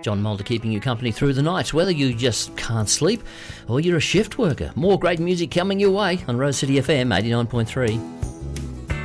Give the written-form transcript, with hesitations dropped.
John Mulder keeping you company through the night, whether you just can't sleep or you're a shift worker. More great music coming your way on Rose City FM 89.3.